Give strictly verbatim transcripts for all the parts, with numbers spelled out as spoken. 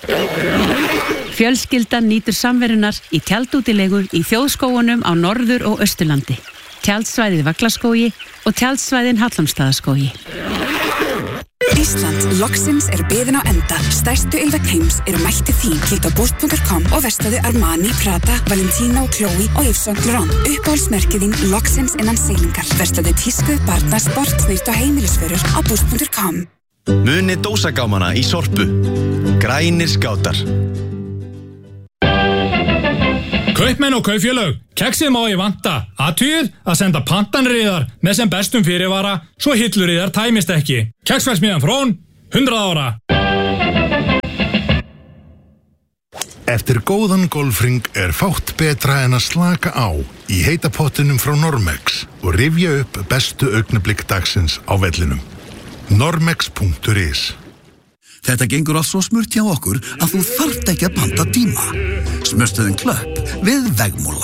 Fjölskyldan nýtur samverunar í tjaldútilegu í þjóðskógunum á Norður- og Austurlandi, tjaldsvæðið Vaglaskógi og tjaldsvæðin Hallormsstaðaskógi. Ísland, loksins er biðin á enda. Stærstu ylvegn heims eru mætti þín. Kíktu á boost punktur com og verstaðu Armani, Prada, Valentino, Chloe og Yves Saint Laurent. Uppáhaldsmerkið þín loksins innan seilingar. Verstaðu tísku, barna, sport, snýrt og heimilisvörur á boost punktur com. Muni dósagámana í Sorpu. Grænir skátar. Kaupmenn og kaupfélög, keksið má ég vanta. Athugið að senda pantanriðar með sem bestum fyrirvara, svo hilluriðar tæmist ekki. Keksverksmiðjan Frón, hundrað ára. Eftir góðan golfring er fátt betra en að slaka á í heita pottinum frá Normex og rifja upp bestu augnablik dagsins á vellinum. normex punktur is. Þetta gengur allt svo smurt hjá okkur að þú þarft ekki að panta tíma. Smurstuðin Klöpp við Vegmúla.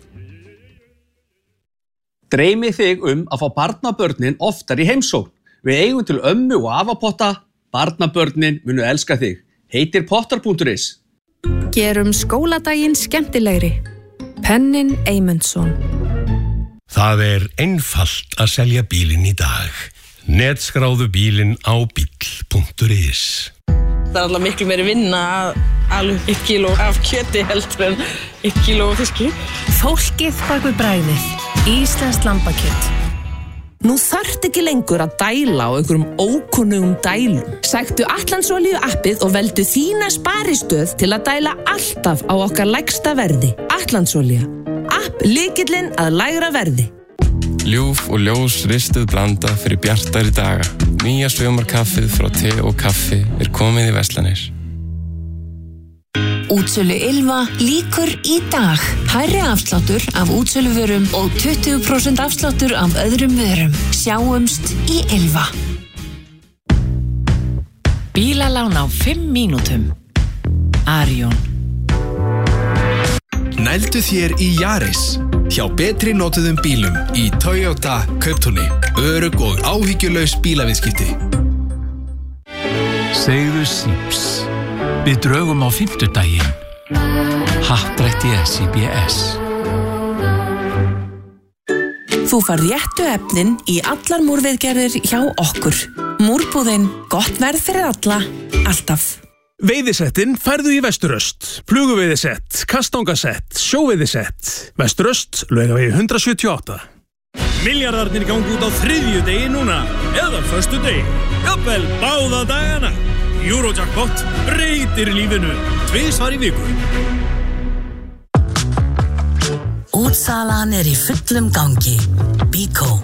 Dreymið þig um að fá barnabörnin oftar í heimsókn. Við eigum til ömmu og afapotta. Barnabörnin munu elska þig. Heitir pottar punktur is. Gerum skóladaginn skemmtilegri. Pennin Eymundsson. Það er einfalt að selja bílinn í dag. Netskráðu bílinn á bíll punktur is. Það er alltaf miklu meiri vinna að alveg eitt kíló af kjöti heldur en eitt kíló af fiski. Fólkið bak við bragðið. Íslenskt lambakjöt. Nú þarft ekki lengur að dæla á einhverjum ókunnugum dælum. Sæktu Atlandsolíu appið og veldu þína sparistöð til að dæla alltaf á okkar lægsta verði. Atlandsolía. App lykillinn að lægra verði. Ljúf og ljós ristuð blanda fyrir bjartari daga. Nýja sögumarkaffið frá te og kaffi er komið í verslanir. Útsölu Ylva lýkur í dag. Hærri afsláttur af útsöluvörum og tuttugu prósent afsláttur af öðrum vörum. Sjáumst í Ylva. Bílalán á fimm mínútum. Arion. Nældu þér í Yaris. Hjá betri notuðum bílum í Toyota Kauptúni. Örugg og áhyggjulaus bílaviðskipti. Segðu síps. Við drögum á fimmtudaginn. Happdrætti S I B S. Þú fær réttu efnin í allar múrviðgerðir hjá okkur. Múrbúðin, gott verð fyrir alla, alltaf. Veiðisettin færðu í Vesturöst. Pluguveiðisett, kastangasett, sjóveiðisett. Vesturöst, Laugavegi hundrað sjötíu og átta. Milljarðarnir gangi út á þriðju degi núna, eða föstu degi. Jafnvel báða dagana. Eurojackpot breytir lífinu. Tvisvar í viku. Útsalan er í fullum gangi. Bíkó.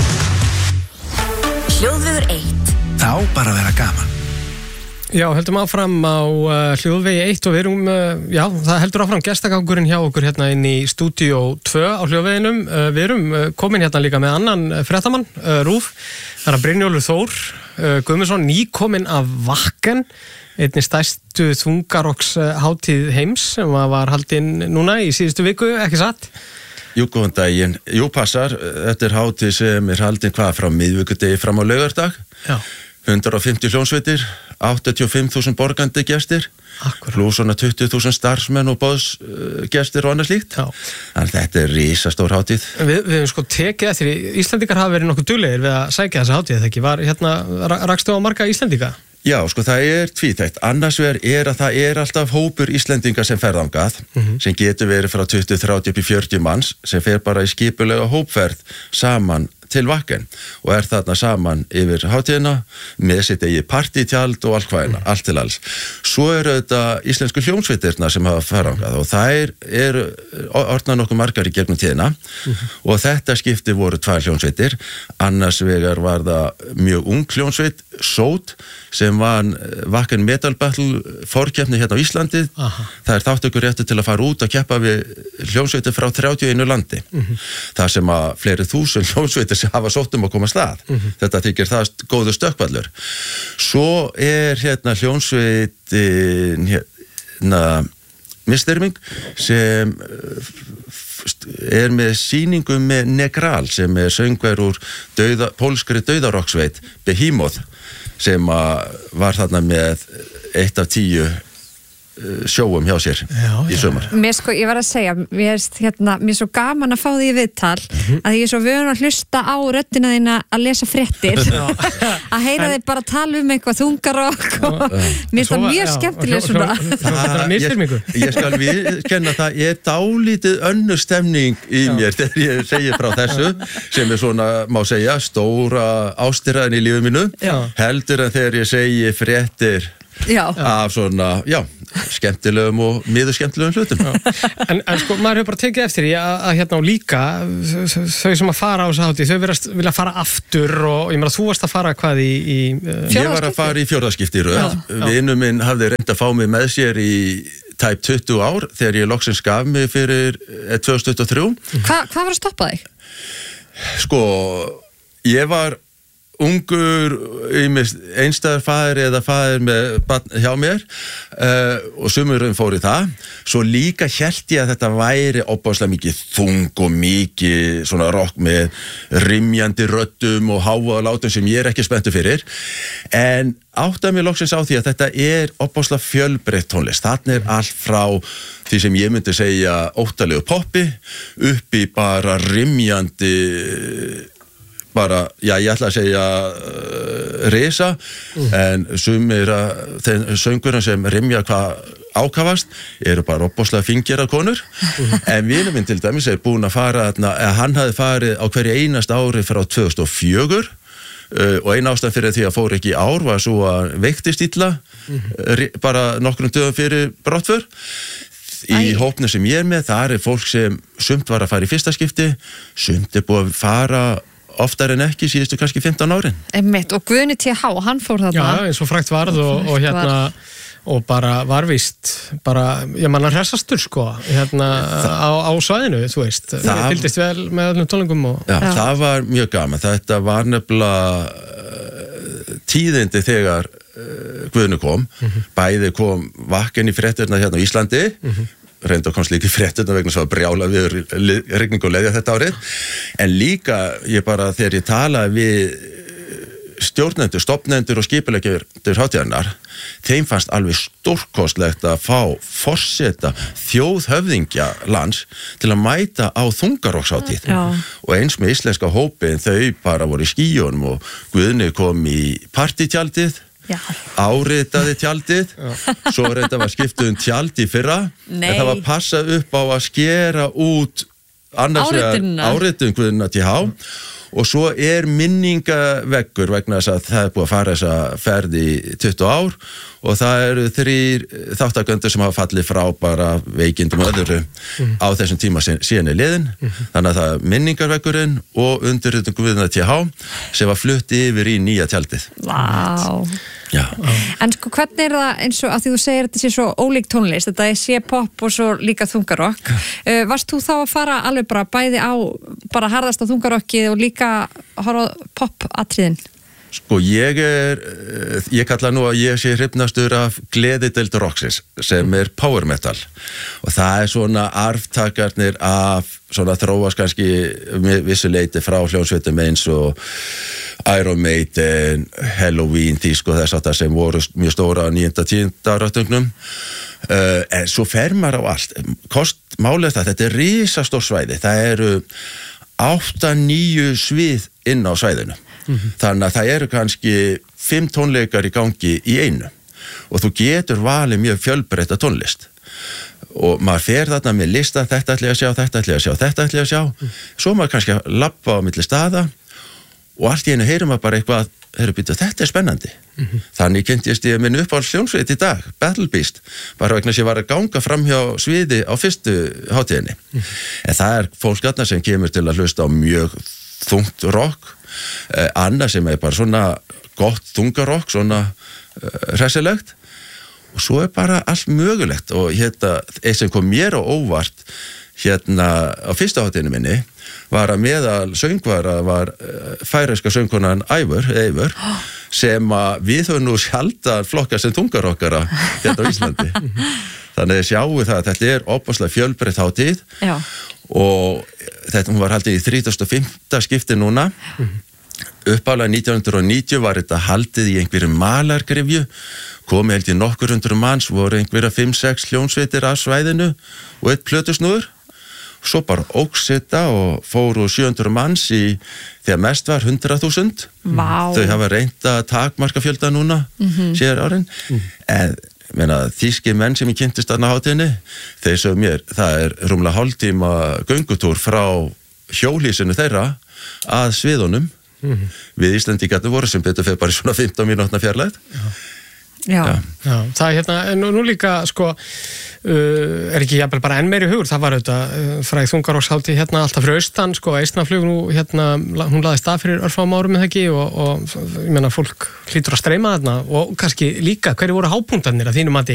Hljóðvegur eitt. Það á bara að vera gaman. Já, heldum áfram á uh, Hljóðvegi eitt og við erum, uh, já, það heldur áfram gestagangurinn hjá okkur hérna inn í stúdíó tvö á Hljóðveginum. Uh, við erum uh, komin hérna líka með annan uh, fréttamann, uh, Rúf. Það er Brynjólfur Þór uh, Guðmundsson, nýkominn af Wacken, einni stærstu þungarokkshátíð heims sem var haldin núna í síðustu viku, ekki satt? Jú, góðan daginn. Jú, passar. Þetta er hátíð sem er haldin hvað frá miðvikudegi fram á laugardag. Já. hundrað og fimmtíu hljómsveitir, áttatíu og fimm þúsund borgandi gestir, pluss svona tuttugu þúsund starfsmenn og boðsgestir og annað slíkt. Já. Þannig þetta er risastór hátíð. Við, við hefum sko tekið eftir, Íslendingar hafa verið nokkuð duglegir við að sækja þessa hátíð, þegar ekki var hérna, rakstu á marga Íslendinga? Já, sko það er tvíþætt. Annars vegar er að það er alltaf hópur Íslendinga sem fer þangað, mm-hmm. sem getur verið frá tuttugu, þrjátíu upp í fjörutíu manns, sem fer bara í skipulega hópferð saman til Wacken og er þarna saman yfir hátíðina með sitt eigi partítjald og allt hvaðina, mm. allt til alls. Svo eru þetta íslensku hljómsveitirna sem hafa farangað og þær eru orðnað nokkuð margar í gegnum tíðina mm. og þetta skipti voru tvær hljómsveitir, annars vegar var það mjög ung hljómsveit, Sót, sem var Wacken Metal Battle fórkeppni hérna á Íslandi. Aha. Það er þáttökur réttur til að fara út og keppa við hljómsveitir frá þrjátíu og einu landi. Mm-hmm. Það sem að fleiri þúsund hljómsveitir sem hafa sótt um að koma að stað. Mm-hmm. Þetta þykir það góðu stökkvallur. Svo er hérna hljómsveitin hérna Misterming sem er með sýningu með Negral sem er söngver úr dauða, pólskri dauðarokksveit Behemoth sem var þarna með eitt af tíu sjóum hjá sér já, í sumar. Mér sko, ég var að segja, mér er, hérna, mér er svo gaman að fá því í viðtal mm-hmm. að ég er svo vön að hlusta á röddina þína að lesa fréttir að heyra þig bara tala um eitthvað þungarokk og mér er það mjög skemmtilega svona. Ég, ég skal viðkenna það er dálítið önnur stemning í já. Mér þegar ég segi frá þessu sem er svona, má segja, stóra ástyrraðin í lífið mínu já. Heldur en þegar ég segi fréttir Já. Af svona, já, skemmtilegum og miður skemmtilegum hlutum en, en sko, maður hefur bara tekið eftir því að, að hérna á líka þau sem að fara á þessu hátíð, þau verast, vilja fara aftur og ég meina, þú varst að fara hvað í, í uh, Ég var að fara í fjórðaskipti í röð Vinur minn hafði reynd að fá mig með sér í tæp tuttugu ár þegar ég loksins gaf mig fyrir tvö þúsund tuttugu og þrjú Hva, Hvað var að stoppa þig? Sko, ég var ungur einstæður faðir eða faðir með barn hjá mér uh, og sumurinn fór í það svo líka hélt ég að þetta væri opáslega mikið þung og mikið svona rock með rimjandi röddum og háa látum sem ég er ekki spenntur fyrir en áttaði mér loksins á því að þetta er opáslega fjölbreytt tónlist þarna er allt frá því sem ég myndi segja óttalegu poppi upp í bara rimjandi bara, já, ég ætla að segja uh, risa, mm. en sumir að þeim söngurinn sem rimja hvað ákafast eru bara opbóðslega fingera konur, mm. en vinur minn til dæmis er búin að fara, að hann hafði farið á hverju einast ári frá tvö þúsund og fjögur uh, og eina ástæð fyrir því að fór ekki í ár var svo að veiktist illa, mm. uh, bara nokkrum dögum fyrir brottför. Í hópnu sem ég er með, það er fólk sem sumt var að fara í fyrsta skipti, sumt er búið að fara oftar en ekki síðustu kannski fimmtán árin. Einmitt, og Guðni T H, hann fór þarna. Já, eins og frægt varð og, og hérna og bara varvist bara, ég manna hressastur sko hérna á, á svæðinu, þú veist það fylgdist vel með öllum tónlingum og... Já, já, það var mjög gaman, þetta var nefnilega uh, tíðindi þegar uh, Guðni kom, mm-hmm. bæði kom vakinn í fréttirna hérna á Íslandi, mm-hmm. reynda komst líka í fréttirna vegna svo að brjála við rigning og leðja þetta árið, en líka ég bara þegar ég talaði við stjórnendur, stofnendur og skipuleggjendur hátíðarinnar, þeim fannst alveg stórkostlegt að fá forseta þjóðhöfðingja lands til að mæta á þungarokkshátíð og eins með íslenska hópin þau bara voru í skýjunum og Guðni kom í partítjaldið, áritaði tjaldið, svo reynda var skiptuð um tjald í fyrra, Nei. en það var passað upp á að skera út annars vegar áritun Guðna T H og svo er minningaveggur vegna þess að það er búið að fara þessa ferð í tuttugu ár og það eru þrír þáttaköndur sem hafa fallið frá bara veikindum og öðru mm. á þessum tíma síðan er liðin mm-hmm. þannig að það er minningarveggurinn og undirritun Guðna T H sem var flutt yfir í nýja tjaldið. Vá! Já. En sko hvernig er það eins og að því þú segir að þetta sé svo ólík tónlist, þetta er sé-pop og svo líka þungarokk, uh, varst þú þá að fara alveg bara bæði á bara harðast á þungarokkið og líka horfa pop-atriðin? Sko ég er, ég kalla nú að ég sé hrifnastur af gleðideild rocksins sem er power metal og það er svona arftakarnir af svona þróast kannski vissu leiti frá hljónsveitum eins og Iron Maiden, Halloween, tísk og þess að það sem voru mjög stóra á níunda tíunda áratungnum uh, en svo fer maður á allt kostmálið það, þetta er risastór svæði, það eru átta, níu svið inn á svæðinu mm-hmm. þannig að það eru kannski fimm tónleikar í gangi í einu og þú getur valið mjög fjölbreytta tónlist og maður fer þarna með lista, þetta ætla ég að sjá, þetta ætla ég að sjá, þetta ætla ég að sjá mm. svo maður kannski að labba á milli staða og allt í einu heyrum maður bara eitthvað heyrum býta, þetta er spennandi mm-hmm. þannig kynntist ég minn upp á hljónsveit í dag Battle Beast, bara vegna sem ég var að ganga fram hjá sviði á fyrstu hátíðinni mm-hmm. en það er fólk þarna sem kemur til að hlusta á mjög þungt rock eh, annað sem er bara svona gott þungarokk, svona eh, hressilegt og svo er bara allt mögulegt og hérna, eitt sem kom mér á óvart hérna á fyrsta hátíðinni minni var að meðal söngvara var uh, færeyska söngkonan Eivör, Eivör sem að við höfum nú sjaldan flokka sem þungarokkara hérna á Íslandi þannig að sjáu það að þetta er opaslega fjölbreytt hátíð Já. og þetta hún var haldið í þrítugasta og fimmta skipti núna mm. uppálega nítján hundruð og níutíu var þetta haldið í einhverjum malargrifju komi held í nokkur hundru manns, voru einhverja fimm sex hljónsveitir af svæðinu og eitt plötusnúður. Svo bara óx þetta og fóru sjö hundruð manns í, þegar mest var hundrað þúsund. Vá. Þau hafa reynt að takmarka fjölda núna, Mhm. síðar árin. En, meina, þýski menn sem ég kynntist þarna á hátíðinni, þeir sögðu mér, það er rúmlega hálftíma göngutúr frá hjólhýsinu þeirra að sviðunum. Mhm. Við Íslendingarnir voru sem betur fyrir bara í svona fimmtán mínútna fjarlægð. Já. Já. Já, það er hérna, nú, nú líka sko, uh, er ekki jafnvel bara enn meiri hugur, það var auðvitað uh, fræð þungarókshátíð hérna alltaf fyrir austan, sko, Eistnaflug nú hérna, hún laði stað fyrir örfáum árum með ekki og, og ég meina fólk hlýtur að streyma þarna og kannski líka hverju voru hápunktarnir að þínum mati